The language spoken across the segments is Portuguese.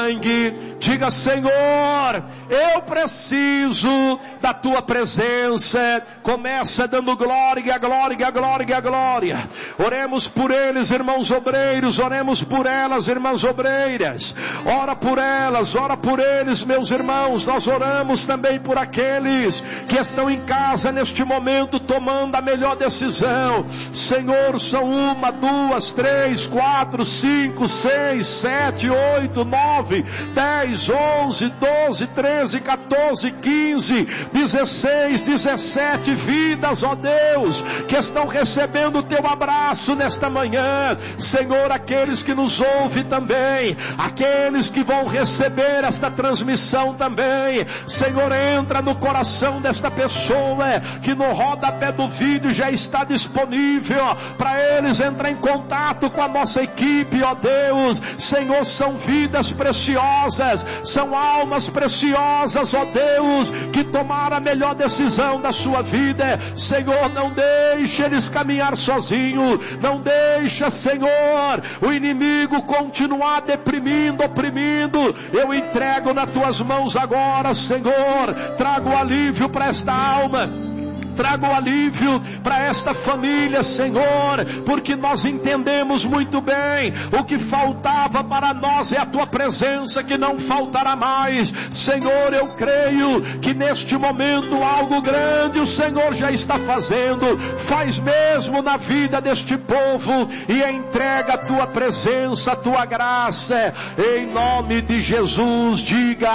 sangue. Diga: Senhor, eu preciso da tua presença. Começa dando glória, glória, glória, glória. Oremos por eles, irmãos obreiros. Oremos por elas, irmãs obreiras. Ora por elas, ora por eles, meus irmãos. Nós oramos também por aqueles que estão em casa neste momento, tomando a melhor decisão. Senhor, são 1, 2, 3, 4, 5, 6, 7, 8, 9, 10, 11, 12, 13, 14, 15, 16, 17 vidas, ó Deus, que estão recebendo o teu abraço nesta manhã. Senhor, aqueles que nos ouvem também, aqueles que vão receber esta transmissão também. Senhor, entra no coração desta pessoa que no rodapé do vídeo já está disponível para eles entrar em contato com a nossa equipe, ó Deus. Senhor, são vidas preciosas, são almas preciosas, ó Deus, que tomaram a melhor decisão da sua vida. Senhor, não deixe eles caminhar sozinhos, não deixa, Senhor, o inimigo continuar deprimindo, oprimindo. Eu entrego nas tuas mãos agora, Senhor. Trago alívio para esta alma, traga o alívio para esta família, Senhor, porque nós entendemos muito bem, o que faltava para nós é a tua presença, que não faltará mais. Senhor, eu creio que neste momento algo grande o Senhor já está fazendo. Faz mesmo na vida deste povo e entrega a tua presença, a tua graça, em nome de Jesus. Diga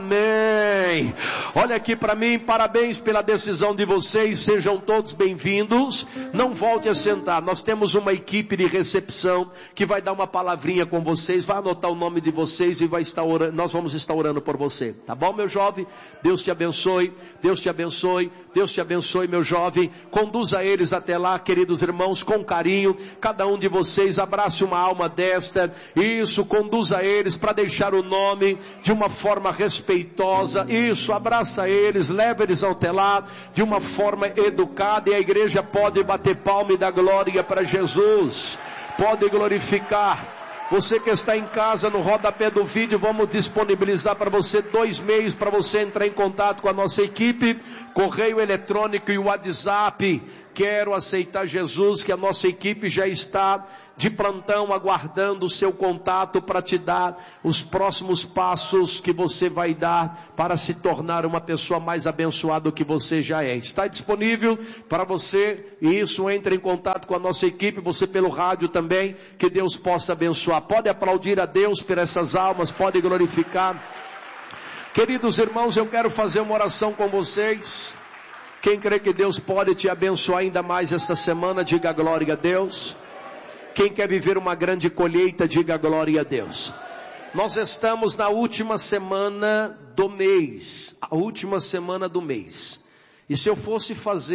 amém. Olha aqui para mim, parabéns pela decisão de vocês. Sejam todos bem-vindos. Não volte a sentar. Nós temos uma equipe de recepção que vai dar uma palavrinha com vocês. Vai anotar o nome de vocês e vai estar orando. Nós vamos estar orando por você. Tá bom, meu jovem? Deus te abençoe. Deus te abençoe. Deus te abençoe, meu jovem. Conduza eles até lá, queridos irmãos, com carinho. Cada um de vocês abrace uma alma desta. Isso, conduza eles para deixar o nome de uma forma respeitosa. Isso, abraça eles, leva eles até lá de uma forma educada, e a igreja pode bater palma e dar glória para Jesus. Pode glorificar. Você que está em casa, no rodapé do vídeo, vamos disponibilizar para você 2 meios para você entrar em contato com a nossa equipe: correio eletrônico e WhatsApp. Quero aceitar Jesus, que a nossa equipe já está de plantão aguardando o seu contato para te dar os próximos passos que você vai dar para se tornar uma pessoa mais abençoada do que você já é. Está disponível para você, e isso, entre em contato com a nossa equipe, você pelo rádio também. Que Deus possa abençoar. Pode aplaudir a Deus por essas almas, pode glorificar. Queridos irmãos, eu quero fazer uma oração com vocês. Quem crê que Deus pode te abençoar ainda mais esta semana, diga glória a Deus. Quem quer viver uma grande colheita, diga glória a Deus. Nós estamos na última semana do mês. A última semana do mês. E se eu fosse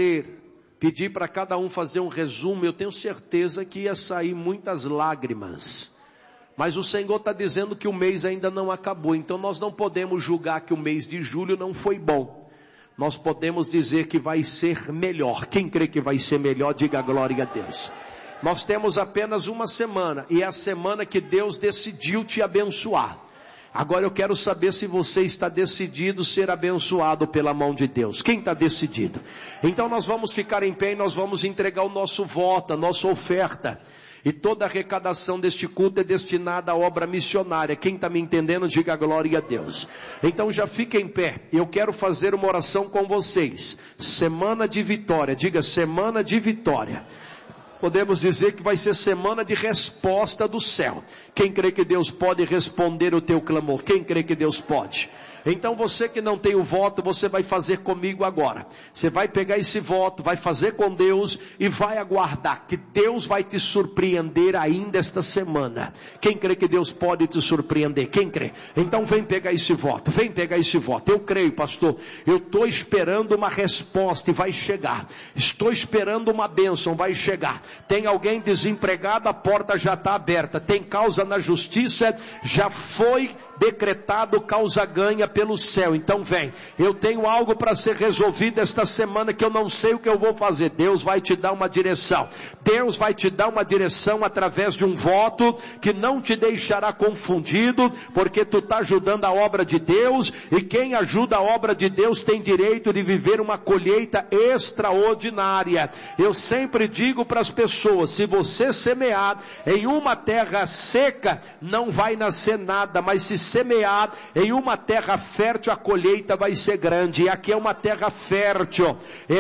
pedir para cada um fazer um resumo, eu tenho certeza que ia sair muitas lágrimas. Mas o Senhor está dizendo que o mês ainda não acabou. Então nós não podemos julgar que o mês de julho não foi bom. Nós podemos dizer que vai ser melhor. Quem crê que vai ser melhor, diga glória a Deus. Nós temos apenas uma semana, e é a semana que Deus decidiu te abençoar. Agora eu quero saber se você está decidido ser abençoado pela mão de Deus. Quem está decidido? Então nós vamos ficar em pé e nós vamos entregar o nosso voto, a nossa oferta. E toda a arrecadação deste culto é destinada à obra missionária. Quem está me entendendo, diga glória a Deus. Então já fica em pé. Eu quero fazer uma oração com vocês. Semana de vitória. Diga semana de vitória. Podemos dizer que vai ser semana de resposta do céu. Quem crê que Deus pode responder o teu clamor? Quem crê que Deus pode? Então você que não tem o voto, você vai fazer comigo agora. Você vai pegar esse voto, vai fazer com Deus e vai aguardar que Deus vai te surpreender ainda esta semana. Quem crê que Deus pode te surpreender? Quem crê? Então vem pegar esse voto, vem pegar esse voto. Eu creio, pastor, eu estou esperando uma resposta e vai chegar. Estou esperando uma bênção, vai chegar. Tem alguém desempregado, a porta já está aberta. Tem causa na justiça, já foi decretado causa ganha pelo céu. Então vem, eu tenho algo para ser resolvido esta semana que eu não sei o que eu vou fazer. Deus vai te dar uma direção. Deus vai te dar uma direção através de um voto que não te deixará confundido, porque tu está ajudando a obra de Deus, e quem ajuda a obra de Deus tem direito de viver uma colheita extraordinária. Eu sempre digo para as pessoas, se você semear em uma terra seca, não vai nascer nada, mas se semear em uma terra fértil, a colheita vai ser grande. E aqui é uma terra fértil,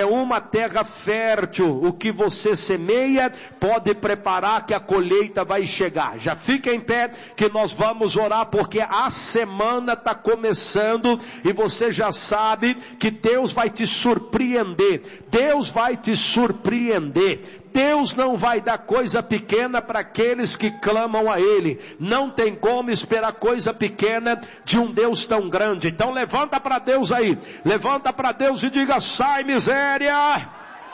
o que você semeia pode preparar que a colheita vai chegar. Já fica em pé que nós vamos orar, porque a semana está começando e você já sabe que Deus vai te surpreender. Deus vai te surpreender. Deus não vai dar coisa pequena para aqueles que clamam a Ele. Não tem como esperar coisa pequena de um Deus tão grande. Então levanta para Deus aí. Levanta para Deus e diga: sai miséria.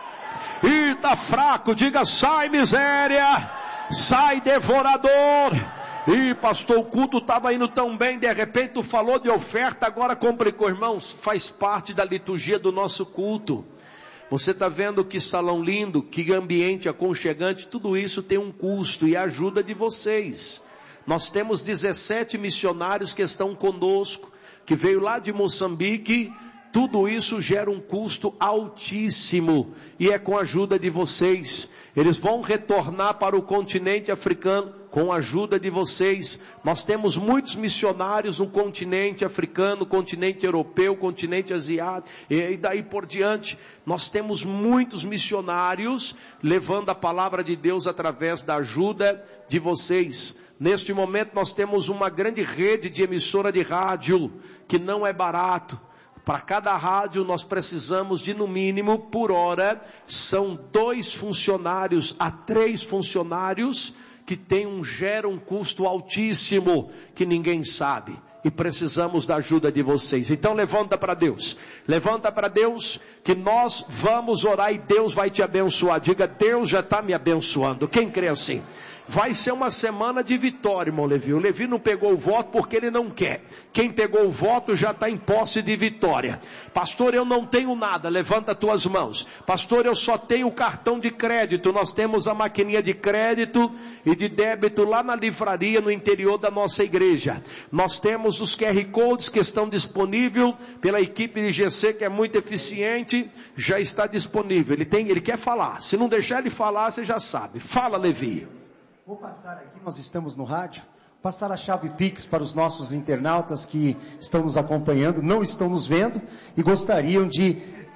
E tá fraco, diga: sai miséria. Sai devorador. Ih, pastor, o culto estava indo tão bem, de repente tu falou de oferta, agora complicou. Irmãos, faz parte da liturgia do nosso culto. Você está vendo que salão lindo, que ambiente aconchegante, tudo isso tem um custo e a ajuda de vocês. Nós temos 17 missionários que estão conosco, que veio lá de Moçambique. Tudo isso gera um custo altíssimo e é com a ajuda de vocês. Eles vão retornar para o continente africano com a ajuda de vocês. Nós temos muitos missionários no continente africano, continente europeu, continente asiático e daí por diante. Nós temos muitos missionários levando a palavra de Deus através da ajuda de vocês. Neste momento nós temos uma grande rede de emissora de rádio, que não é barato. Para cada rádio nós precisamos de, no mínimo, por hora, são 2 funcionários a 3 funcionários que geram um custo altíssimo que ninguém sabe. E precisamos da ajuda de vocês. Então levanta para Deus. Levanta para Deus que nós vamos orar e Deus vai te abençoar. Diga: Deus já está me abençoando. Quem crê assim? Vai ser uma semana de vitória, irmão Levi. O Levi não pegou o voto porque ele não quer. Quem pegou o voto já está em posse de vitória. Pastor, eu não tenho nada. Levanta tuas mãos. Pastor, eu só tenho o cartão de crédito. Nós temos a maquininha de crédito e de débito lá na livraria no interior da nossa igreja. Nós temos os QR Codes que estão disponíveis pela equipe de GC, que é muito eficiente. Já está disponível. Ele quer falar. Se não deixar ele falar, você já sabe. Fala, Levi. Vou passar aqui, nós estamos no rádio, passar a chave Pix para os nossos internautas que estão nos acompanhando, não estão nos vendo e gostariam de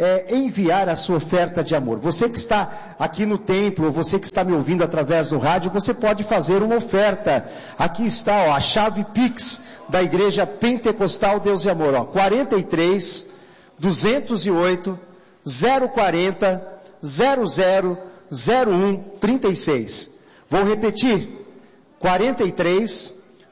enviar a sua oferta de amor. Você que está aqui no templo, ou você que está me ouvindo através do rádio, você pode fazer uma oferta. Aqui está, a chave Pix da Igreja Pentecostal Deus e Amor, 43 208 040 00 01 36. Vou repetir, 43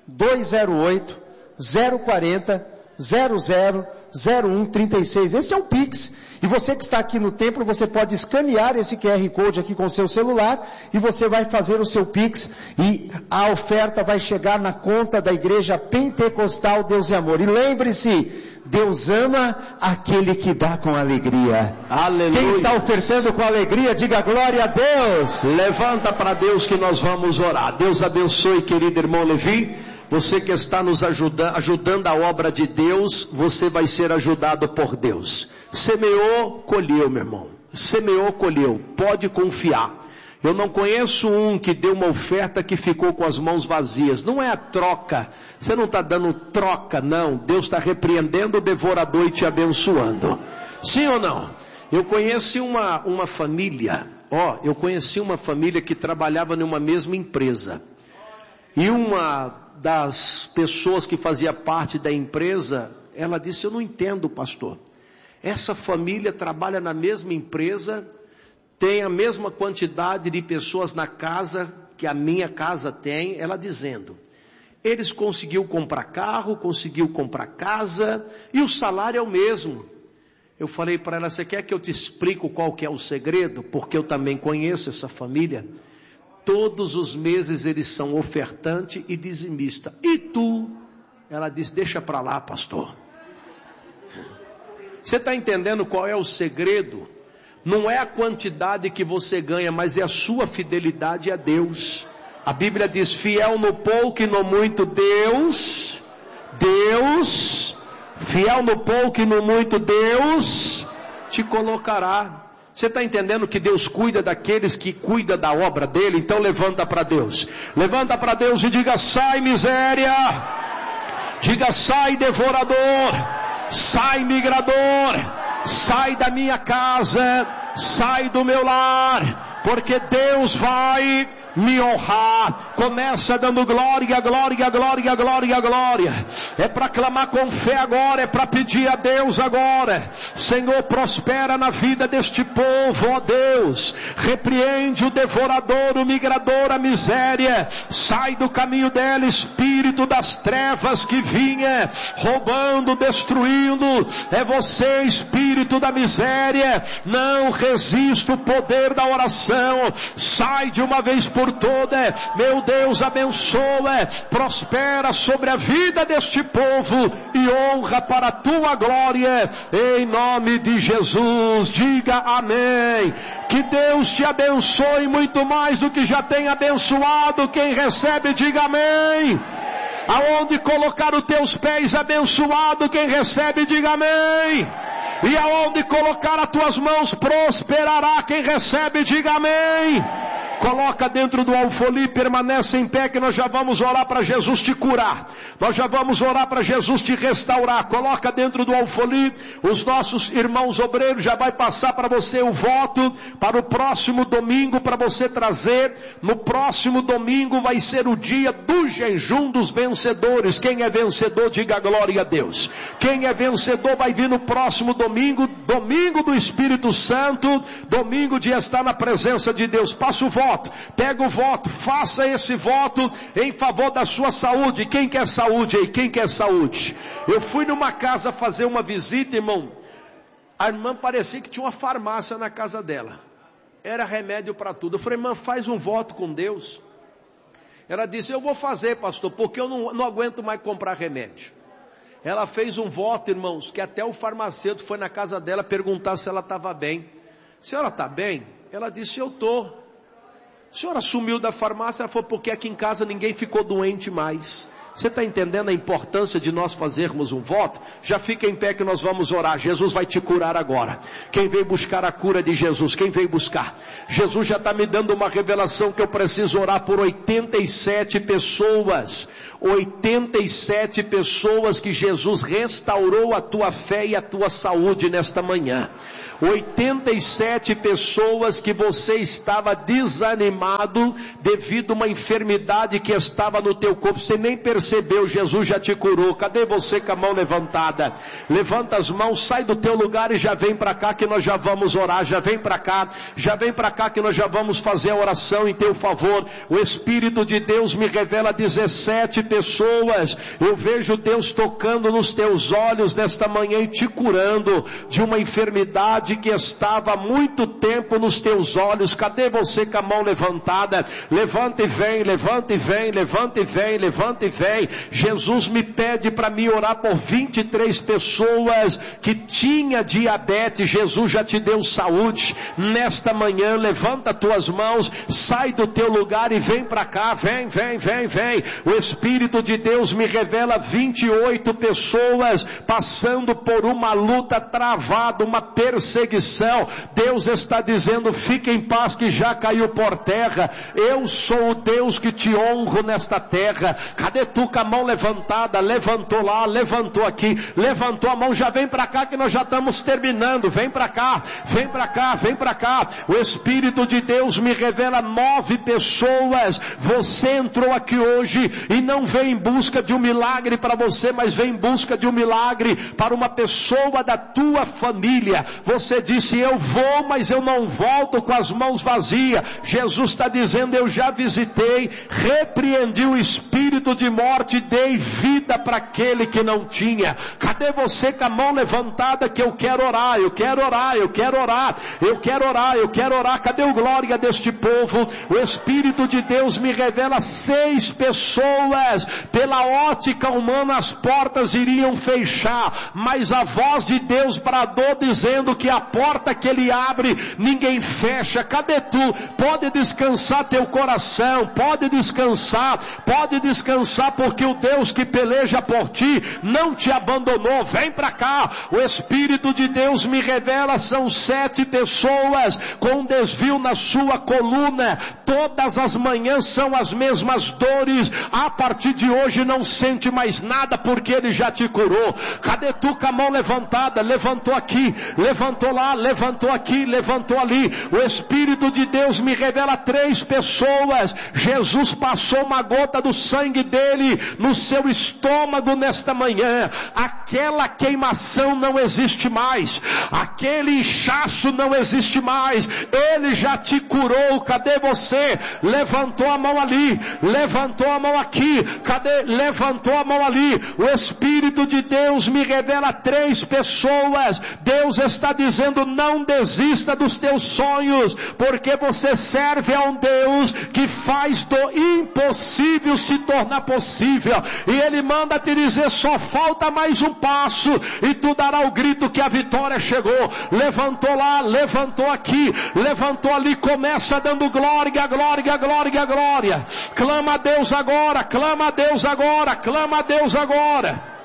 208 040 00 01 36. Esse é o Pix. E você que está aqui no templo, você pode escanear esse QR Code aqui com o seu celular e você vai fazer o seu Pix e a oferta vai chegar na conta da Igreja Pentecostal Deus e Amor. E lembre-se, Deus ama aquele que dá com alegria. Aleluia. Quem está ofertando com alegria, diga glória a Deus. Levanta para Deus que nós vamos orar. Deus abençoe, querido irmão Levi. Você que está nos ajudando a obra de Deus, você vai ser ajudado por Deus. Semeou, colheu, meu irmão. Semeou, colheu. Pode confiar. Eu não conheço um que deu uma oferta que ficou com as mãos vazias. Não é a troca. Você não está dando troca, não. Deus está repreendendo o devorador e te abençoando. Sim ou não? Eu conheci uma família. Eu conheci uma família que trabalhava numa mesma empresa. E uma das pessoas que fazia parte da empresa, ela disse: eu não entendo, pastor. Essa família trabalha na mesma empresa, tem a mesma quantidade de pessoas na casa que a minha casa tem. Ela dizendo, eles conseguiu comprar carro, conseguiu comprar casa, e o salário é o mesmo. Eu falei para ela: você quer que eu te explique qual que é o segredo? Porque eu também conheço essa família. Todos os meses eles são ofertante e dizimista. E tu? Ela disse: deixa para lá, pastor. Você está entendendo qual é o segredo? Não é a quantidade que você ganha, mas é a sua fidelidade a Deus. A Bíblia diz: fiel no pouco e no muito, Deus, fiel no pouco e no muito, Deus te colocará. Você está entendendo que Deus cuida daqueles que cuidam da obra dele? Então levanta para Deus. Levanta para Deus e diga: sai miséria. Diga: sai devorador. Sai migrador. Sai da minha casa. Sai do meu lar. Porque Deus vai me honrar. Começa dando glória, glória, glória, glória, glória. É para clamar com fé agora, é para pedir a Deus agora. Senhor, prospera na vida deste povo, ó Deus. Repreende o devorador, o migrador, a miséria. Sai do caminho dela, espírito das trevas que vinha roubando, destruindo. É você, espírito da miséria. Não resista o poder da oração. Sai de uma vez por toda. Meu Deus, abençoa, prospera sobre a vida deste povo e honra para a tua glória, em nome de Jesus. Diga amém. Que Deus te abençoe muito mais do que já tem abençoado. Quem recebe, diga amém. Aonde colocar os teus pés, abençoado. Quem recebe, diga amém. E aonde colocar as tuas mãos, prosperará. Quem recebe, diga amém. Coloca dentro do alfolí, permanece em pé, que nós já vamos orar para Jesus te curar. Nós já vamos orar para Jesus te restaurar. Coloca dentro do alfolí. Os nossos irmãos obreiros já vai passar para você o voto para o próximo domingo, para você trazer. No próximo domingo vai ser o dia do jejum dos vencedores. Quem é vencedor, diga glória a Deus. Quem é vencedor vai vir no próximo domingo, domingo do Espírito Santo, domingo de estar na presença de Deus. Passa o voto. Pega o voto, faça esse voto em favor da sua saúde. Quem quer saúde aí? Quem quer saúde? Eu fui numa casa fazer uma visita, irmão. A irmã parecia que tinha uma farmácia na casa dela. Era remédio para tudo. Eu falei: irmã, faz um voto com Deus. Ela disse: eu vou fazer, pastor, porque eu não aguento mais comprar remédio. Ela fez um voto, irmãos, que até o farmacêutico foi na casa dela perguntar se ela estava bem. A senhora está bem? Ela disse: eu estou. A senhora sumiu da farmácia? Ela falou: porque aqui em casa ninguém ficou doente mais. Você está entendendo a importância de nós fazermos um voto? Já fica em pé que nós vamos orar. Jesus vai te curar agora. Quem veio buscar a cura de Jesus? Quem veio buscar? Jesus já está me dando uma revelação que eu preciso orar por 87 pessoas. 87 pessoas que Jesus restaurou a tua fé e a tua saúde nesta manhã. 87 pessoas que você estava desanimado devido a uma enfermidade que estava no teu corpo. Você nem percebeu, Jesus já te curou. Cadê você com a mão levantada? Levanta as mãos, sai do teu lugar e já vem para cá que nós já vamos orar. Já vem para cá que nós já vamos fazer a oração em teu favor. O Espírito de Deus me revela 17 pessoas. Eu vejo Deus tocando nos teus olhos nesta manhã e te curando de uma enfermidade que estava há muito tempo nos teus olhos. Cadê você com a mão levantada? Levanta e vem, levanta e vem, levanta e vem, levanta e vem. Jesus me pede para me orar por 23 pessoas que tinha diabetes. Jesus já te deu saúde nesta manhã. Levanta tuas mãos, sai do teu lugar e vem para cá. Vem, vem, vem, vem. O Espírito de Deus me revela 28 pessoas passando por uma luta travada, uma perseguição. Deus está dizendo: fique em paz que já caiu por terra. Eu sou o Deus que te honro nesta terra. Cadê tu com a mão levantada? Levantou lá, levantou aqui, levantou a mão. Já vem para cá que nós já estamos terminando. Vem para cá, vem para cá, vem para cá. O Espírito de Deus me revela 9 pessoas. Você entrou aqui hoje e não veio em busca de um milagre para você, mas veio em busca de um milagre para uma pessoa da tua família. Você disse: eu vou, mas eu não volto com as mãos vazias. Jesus está dizendo: eu já visitei, repreendi o espírito de morte forte, dei vida para aquele que não tinha. Cadê você com a mão levantada que eu quero orar, eu quero orar, eu quero orar, eu quero orar, eu quero orar? Cadê o glória deste povo? O Espírito de Deus me revela 6 pessoas. Pela ótica humana as portas iriam fechar, mas a voz de Deus bradou dizendo que a porta que Ele abre, ninguém fecha. Cadê tu? Pode descansar teu coração, pode descansar, porque o Deus que peleja por ti não te abandonou. Vem pra cá. O Espírito de Deus me revela, são 7 pessoas com desvio na sua coluna. Todas as manhãs são as mesmas dores. A partir de hoje não sente mais nada, porque Ele já te curou. Cadê tu com a mão levantada? Levantou aqui, levantou lá, levantou aqui, levantou ali. O Espírito de Deus me revela 3 pessoas. Jesus passou uma gota do sangue dele no seu estômago nesta manhã. Aquela queimação não existe mais, aquele inchaço não existe mais. Ele já te curou. Cadê você? Levantou a mão ali, levantou a mão aqui. Cadê? Levantou a mão ali. O Espírito de Deus me revela 3 pessoas. Deus está dizendo: não desista dos teus sonhos, porque você serve a um Deus que faz do impossível se tornar possível. E Ele manda te dizer: só falta mais um passo e tu dará o grito que a vitória chegou. Levantou lá, levantou aqui, levantou ali. Começa dando glória, glória, glória, glória. Clama a Deus agora, clama a Deus agora, clama a Deus agora.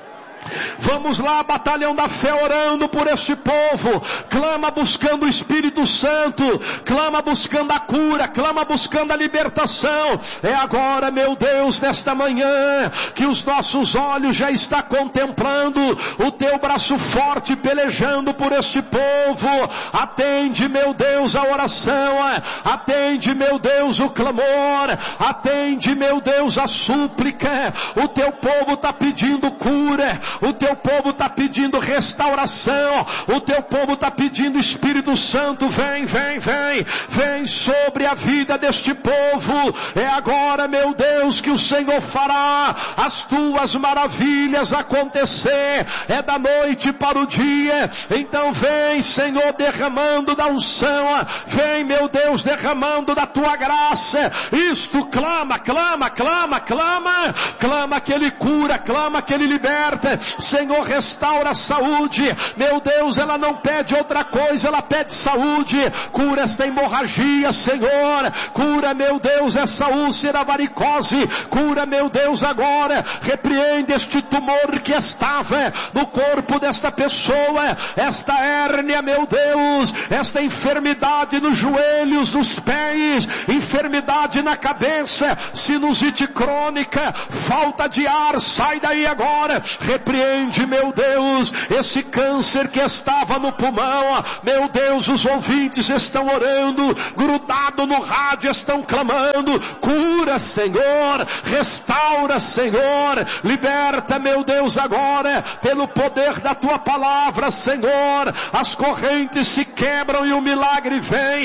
Vamos lá, batalhão da fé, orando por este povo. Clama buscando o Espírito Santo, clama buscando a cura, clama buscando a libertação. É agora, meu Deus, nesta manhã, que os nossos olhos já estão contemplando o teu braço forte pelejando por este povo. Atende, meu Deus, a oração, atende, meu Deus, o clamor, atende, meu Deus, a súplica. O teu povo está pedindo cura, o teu povo está pedindo restauração, o teu povo está pedindo Espírito Santo. Vem, vem, vem, vem sobre a vida deste povo. É agora, meu Deus, que o Senhor fará as tuas maravilhas acontecer. É da noite para o dia. Então vem, Senhor, derramando da unção. Vem, meu Deus, derramando da tua graça. Isto clama, clama, clama, clama, clama que Ele cura, clama que Ele liberta. Senhor, restaura a saúde. Meu Deus, ela não pede outra coisa, ela pede saúde. Cura esta hemorragia, Senhor. Cura, meu Deus, essa úlcera varicose. Cura, meu Deus, agora. Repreende este tumor que estava no corpo desta pessoa. Esta hérnia, meu Deus. Esta enfermidade nos joelhos, nos pés. Enfermidade na cabeça. Sinusite crônica. Falta de ar. Sai daí agora. Repreende, meu Deus, esse câncer que estava no pulmão. Meu Deus, os ouvintes estão orando, grudado no rádio, estão clamando. Cura, Senhor, restaura, Senhor, liberta, meu Deus, agora, pelo poder da tua palavra, Senhor. As correntes se quebram e o milagre vem.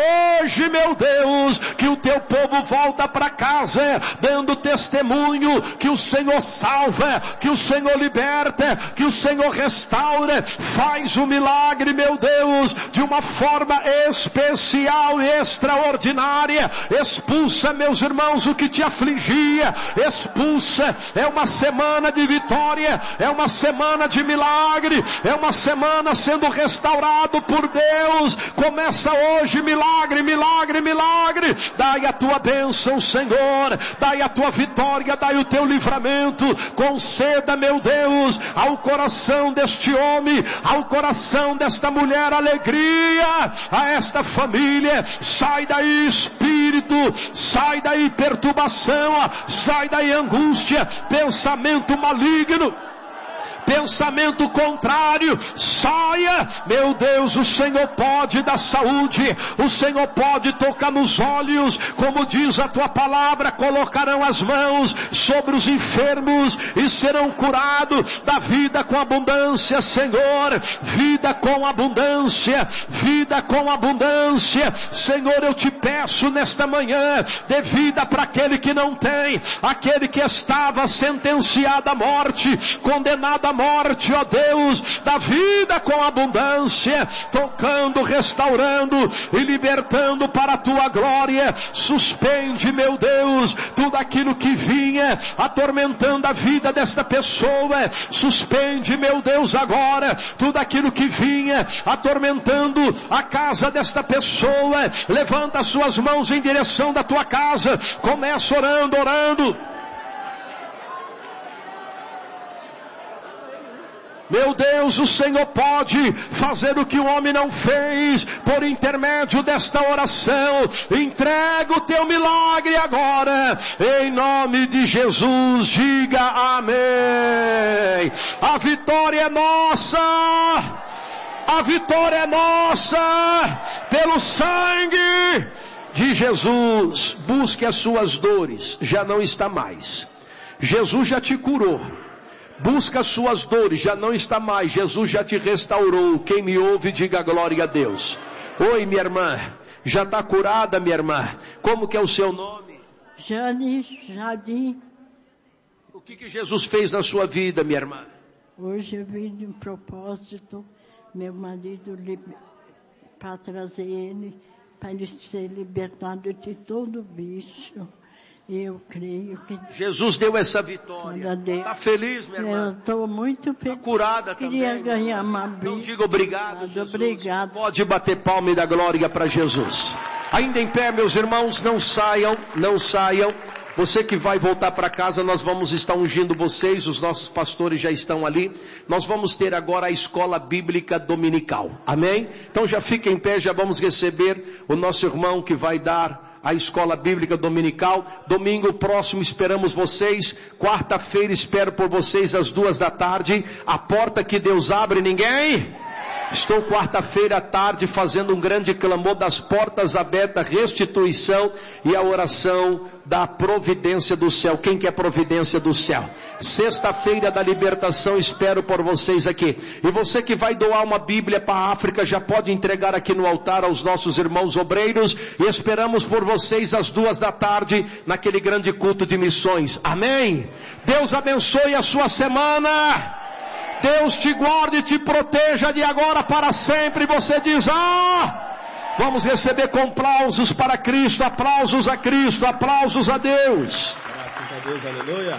É hoje, meu Deus, que o teu povo volta para casa, dando testemunho que o Senhor salva, que o Senhor liberta, que o Senhor restaura. Faz o milagre, meu Deus, de uma forma especial e extraordinária. Expulsa, meus irmãos, o que te afligia. Expulsa. É uma semana de vitória, é uma semana de milagre, é uma semana sendo restaurado por Deus. Começa hoje, milagre, milagre, milagre. Dai a tua bênção, Senhor, dai a tua vitória, dai o teu livramento. Conceda, meu Deus, ao coração deste homem, ao coração desta mulher, alegria, a esta família. Sai daí espírito, sai daí perturbação, sai daí angústia, pensamento maligno, pensamento contrário, saia. Meu Deus, o Senhor pode dar saúde, o Senhor pode tocar nos olhos, como diz a tua palavra, colocarão as mãos sobre os enfermos e serão curados. Da vida com abundância, Senhor, vida com abundância, vida com abundância. Senhor, eu te peço nesta manhã, dê vida para aquele que não tem, aquele que estava sentenciado à morte, condenado à morte, ó Deus, da vida com abundância, tocando, restaurando e libertando para a tua glória. Suspende, meu Deus, tudo aquilo que vinha atormentando a vida desta pessoa. Suspende, meu Deus, agora tudo aquilo que vinha atormentando a casa desta pessoa. Levanta as suas mãos em direção da tua casa, começa orando, orando. Meu Deus, o Senhor pode fazer o que o homem não fez por intermédio desta oração. Entrega o teu milagre agora, em nome de Jesus. Diga amém. A vitória é nossa. A vitória é nossa pelo sangue de Jesus. Busque as suas dores, já não está mais. Jesus já te curou. Busca as suas dores, já não está mais. Jesus já te restaurou. Quem me ouve, diga glória a Deus. Oi, minha irmã, já está curada, minha irmã? Como que é o seu nome? Jardim. O que Jesus fez na sua vida, minha irmã? Hoje eu vim de um propósito, meu marido, para trazer ele, para ele ser libertado de todo vício. Eu creio que Jesus deu essa vitória. Está feliz, minha irmã? Eu estou muito feliz. Está curada Queria também. Ganhar uma briga. Não diga obrigado, Jesus. Obrigado. Pode bater palma e dar glória para Jesus. Ainda em pé, meus irmãos, não saiam, não saiam. Você que vai voltar para casa, nós vamos estar ungindo vocês, os nossos pastores já estão ali. Nós vamos ter agora a escola bíblica dominical. Amém? Então já fica em pé, já vamos receber o nosso irmão que vai dar a escola bíblica dominical. Domingo próximo esperamos vocês. Quarta-feira espero por vocês às 14h. A porta que Deus abre, ninguém... Estou quarta-feira à tarde fazendo um grande clamor das portas abertas, restituição e a oração da providência do céu. Quem quer providência do céu? Sexta-feira da libertação, espero por vocês aqui. E você que vai doar uma Bíblia para a África, já pode entregar aqui no altar aos nossos irmãos obreiros. E esperamos por vocês às 14h, naquele grande culto de missões. Amém? Deus abençoe a sua semana. Deus te guarde e te proteja de agora para sempre. Você diz, vamos receber com aplausos para Cristo, aplausos a Cristo, aplausos a Deus. Graças a Deus, aleluia.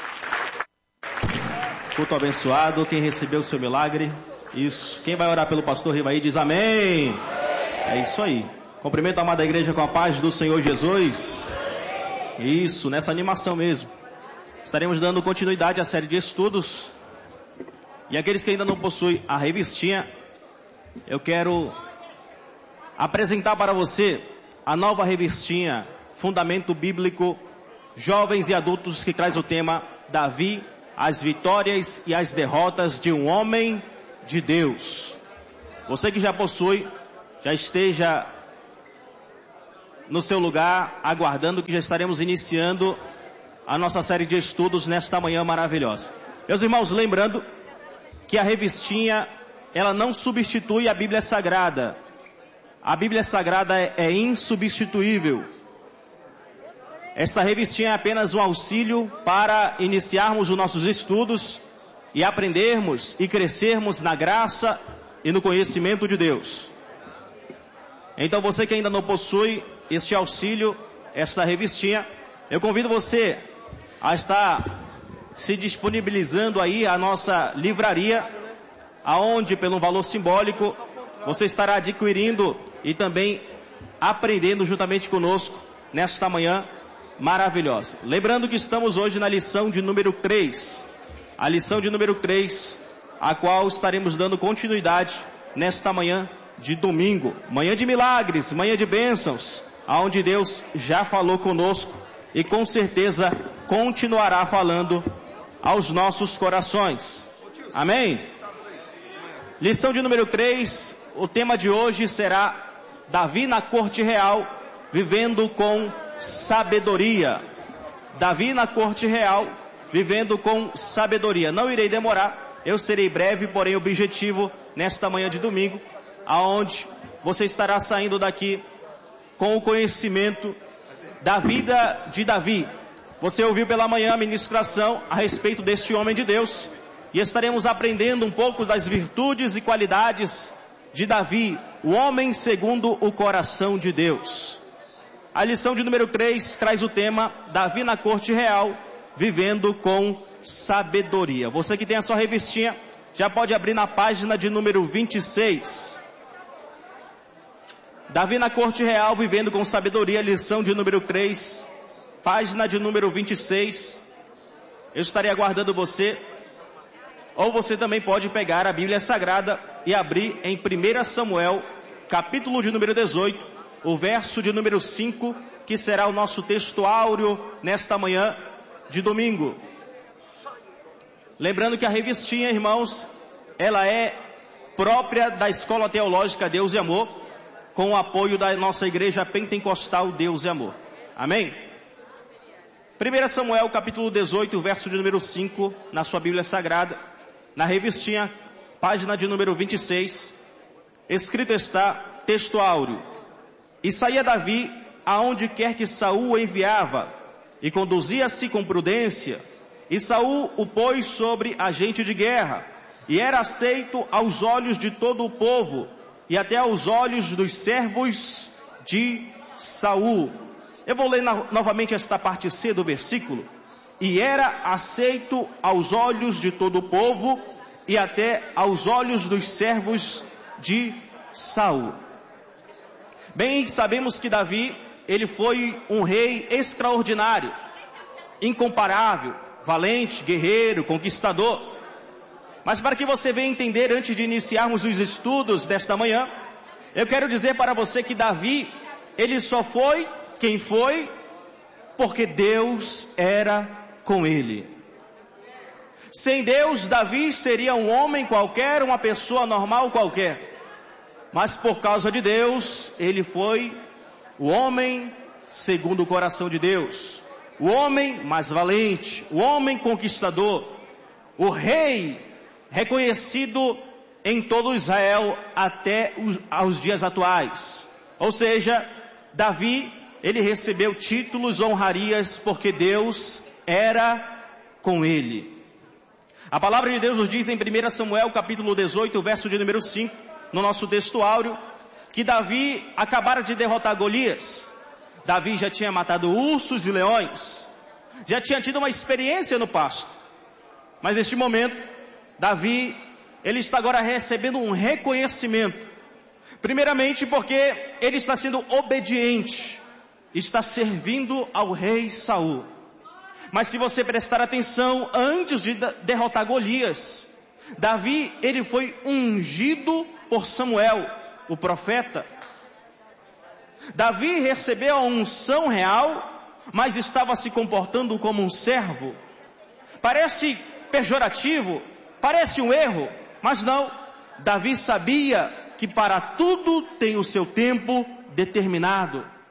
Culto abençoado, quem recebeu o seu milagre, isso. Quem vai orar pelo pastor Rivaí diz amém. É isso aí. Cumprimento a amada igreja com a paz do Senhor Jesus. Isso, nessa animação mesmo. Estaremos dando continuidade à série de estudos. E aqueles que ainda não possuem a revistinha, eu quero apresentar para você a nova revistinha Fundamento Bíblico, Jovens e Adultos, que traz o tema Davi, as vitórias e as derrotas de um homem de Deus. Você que já possui, já esteja no seu lugar, aguardando que já estaremos iniciando a nossa série de estudos nesta manhã maravilhosa. Meus irmãos, lembrando que a revistinha, ela não substitui a Bíblia Sagrada. A Bíblia Sagrada é insubstituível. Esta revistinha é apenas um auxílio para iniciarmos os nossos estudos e aprendermos e crescermos na graça e no conhecimento de Deus. Então você que ainda não possui este auxílio, esta revistinha, eu convido você a estar se disponibilizando aí a nossa livraria, aonde pelo valor simbólico você estará adquirindo e também aprendendo juntamente conosco nesta manhã maravilhosa. Lembrando que estamos hoje na lição de número 3, a lição de número 3, a qual estaremos dando continuidade nesta manhã de domingo, manhã de milagres, manhã de bênçãos, aonde Deus já falou conosco e com certeza continuará falando aos nossos corações. Amém? Lição de número 3, o tema de hoje será Davi na corte real, vivendo com sabedoria. Davi na corte real, vivendo com sabedoria. Não irei demorar, eu serei breve, porém objetivo nesta manhã de domingo, aonde você estará saindo daqui com o conhecimento da vida de Davi. Você ouviu pela manhã a ministração a respeito deste homem de Deus, e estaremos aprendendo um pouco das virtudes e qualidades de Davi, o homem segundo o coração de Deus. A lição de número 3 traz o tema Davi na corte real, vivendo com sabedoria. Você que tem a sua revistinha, já pode abrir na página de número 26. Davi na corte real, vivendo com sabedoria, lição de número 3, página de número 26. Eu estarei aguardando você. Ou você também pode pegar a Bíblia Sagrada e abrir em 1 Samuel, capítulo de número 18, o verso de número 5, que será o nosso texto áureo nesta manhã de domingo. Lembrando que a revistinha, irmãos, ela é própria da Escola Teológica Deus e Amor, com o apoio da nossa igreja pentecostal Deus e Amor. Amém? 1 Samuel capítulo 18, verso de número 5, na sua Bíblia Sagrada, na revistinha, página de número 26, escrito está, texto áureo: E saía Davi aonde quer que Saul o enviava, e conduzia-se com prudência, e Saul o pôs sobre agente de guerra, e era aceito aos olhos de todo o povo, e até aos olhos dos servos de Saul. Eu vou ler novamente esta parte C do versículo. E era aceito aos olhos de todo o povo, e até aos olhos dos servos de Saul. Bem, sabemos que Davi, ele foi um rei extraordinário, incomparável, valente, guerreiro, conquistador. Mas para que você venha entender, antes de iniciarmos os estudos desta manhã, eu quero dizer para você que Davi, ele só foi quem foi, porque Deus era com ele. Sem Deus, Davi seria um homem qualquer, uma pessoa normal qualquer. Mas por causa de Deus, ele foi o homem segundo o coração de Deus. O homem mais valente, o homem conquistador, o rei reconhecido em todo Israel até aos dias atuais. Ou seja, Davi, ele recebeu títulos, honrarias, porque Deus era com ele. A palavra de Deus nos diz em 1 Samuel capítulo 18, verso de número 5, no nosso texto áureo, que Davi acabara de derrotar Golias. Davi já tinha matado ursos e leões, já tinha tido uma experiência no pasto. Mas neste momento, Davi, ele está agora recebendo um reconhecimento. Primeiramente porque ele está sendo obediente, está servindo ao rei Saul. Mas se você prestar atenção, antes de derrotar Golias, Davi, ele foi ungido por Samuel, o profeta. Davi recebeu a unção real, mas estava se comportando como um servo. Parece pejorativo, parece um erro, mas não. Davi sabia que para tudo tem o seu tempo determinado.